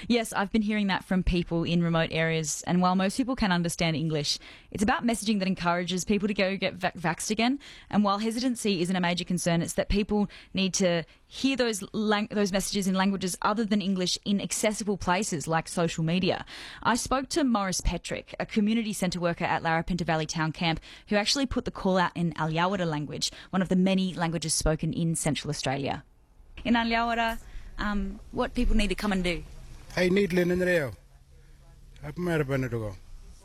Yes, I've been hearing that from people in remote areas, and while most people can understand English, it's about messaging that encourages people to go get vaxxed again. And while hesitancy isn't a major concern, it's that people need to hear those messages in languages other than English in accessible places like social media. I spoke to Morris Petrick, a community centre worker at Larapinta Valley Town Camp, who actually put the call out in Alyawara language, one of the many languages spoken in Central Australia. In Alyawara, what people need to come and do? I need Lenandreo. I've met a Benedugo.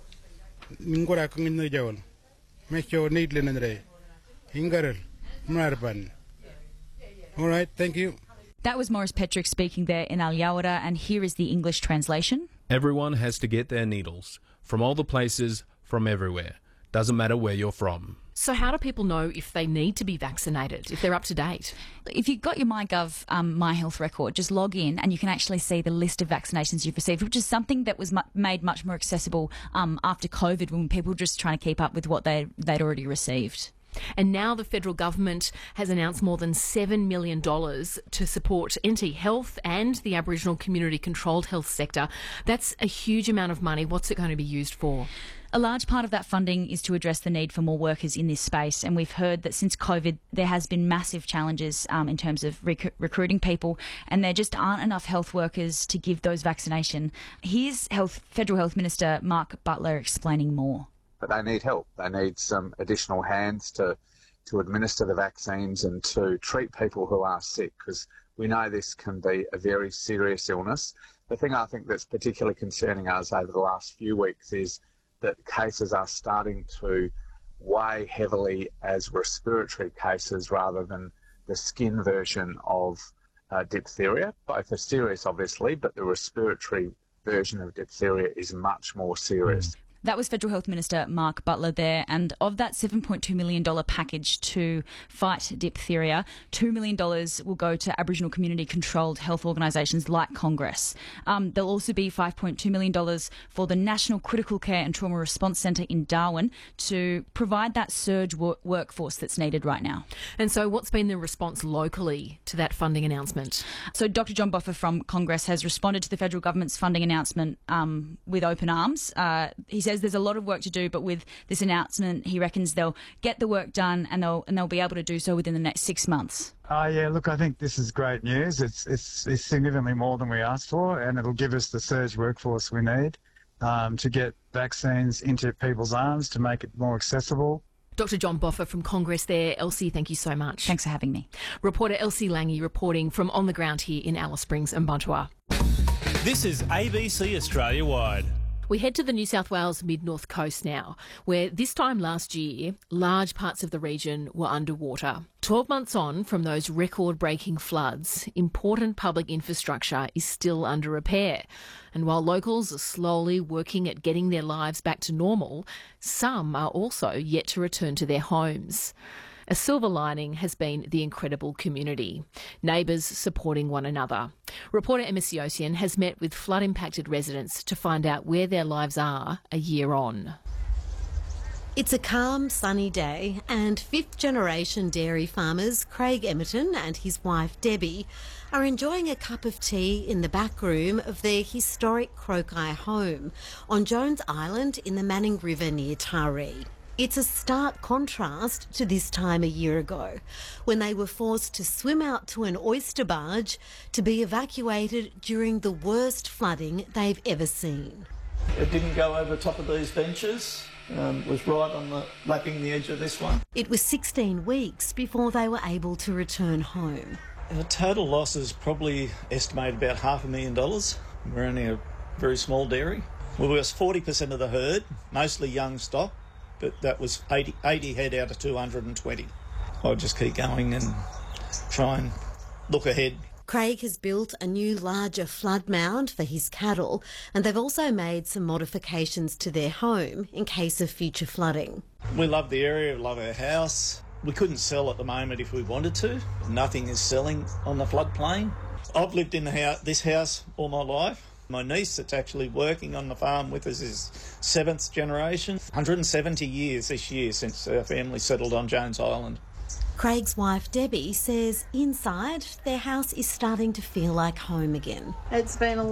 Ningora Kung the Jowl. Make your need Lenandre. Ingarel. Marban. All right, thank you. That was Morris Petrick speaking there in Alyawara, and here is the English translation. Everyone has to get their needles. From all the places, from everywhere. Doesn't matter where you're from. So how do people know if they need to be vaccinated, if they're up to date? If you've got your MyGov My Health record, just log in and you can actually see the list of vaccinations you've received, which is something that was made much more accessible after COVID, when people were just trying to keep up with what they'd already received. And now the federal government has announced more than $7 million to support NT Health and the Aboriginal community-controlled health sector. That's a huge amount of money. What's it going to be used for? A large part of that funding is to address the need for more workers in this space, and we've heard that since COVID there has been massive challenges in terms of recruiting people, and there just aren't enough health workers to give those vaccination. Here's Federal Health Minister Mark Butler explaining more. But they need help. They need some additional hands to administer the vaccines and to treat people who are sick, because we know this can be a very serious illness. The thing I think that's particularly concerning us over the last few weeks is that cases are starting to weigh heavily as respiratory cases rather than the skin version of diphtheria. Both are serious, obviously, but the respiratory version of diphtheria is much more serious. That was Federal Health Minister Mark Butler there, and of that $7.2 million package to fight diphtheria, $2 million will go to Aboriginal community-controlled health organisations like Congress. There'll also be $5.2 million for the National Critical Care and Trauma Response Centre in Darwin to provide that surge workforce that's needed right now. And so what's been the response locally to that funding announcement? So Dr John Boffa from Congress has responded to the federal government's funding announcement with open arms. He says there's a lot of work to do, but with this announcement, he reckons they'll get the work done and they'll be able to do so within the next 6 months. Yeah, look, I think this is great news. It's significantly more than we asked for, and it'll give us the surge workforce we need to get vaccines into people's arms, to make it more accessible. Dr John Boffa from Congress there. Elsie, thank you so much. Thanks for having me. Reporter Elsie Lange reporting from on the ground here in Alice Springs and Buntua. This is ABC Australia Wide. We head to the New South Wales mid-north coast now, where this time last year, large parts of the region were underwater. 12 months on from those record-breaking floods, important public infrastructure is still under repair. And while locals are slowly working at getting their lives back to normal, some are also yet to return to their homes. A silver lining has been the incredible community, neighbours supporting one another. Reporter Emma Siosian has met with flood-impacted residents to find out where their lives are a year on. It's a calm, sunny day, and fifth-generation dairy farmers Craig Emerton and his wife Debbie are enjoying a cup of tea in the back room of their historic Croki home on Jones Island in the Manning River near Taree. It's a stark contrast to this time a year ago, when they were forced to swim out to an oyster barge to be evacuated during the worst flooding they've ever seen. It didn't go over the top of these benches. It was right on lapping the edge of this one. It was 16 weeks before they were able to return home. Our total loss is probably estimated about $500,000. We're only a very small dairy. We lost 40% of the herd, mostly young stock, but that was 80 head out of 220. I'll just keep going and try and look ahead. Craig has built a new, larger flood mound for his cattle, and they've also made some modifications to their home in case of future flooding. We love the area, we love our house. We couldn't sell at the moment if we wanted to. Nothing is selling on the floodplain. I've lived in this house all my life. My niece that's actually working on the farm with us is 7th generation. 170 years this year since our family settled on Jones Island. Craig's wife Debbie says inside their house is starting to feel like home again. It's been a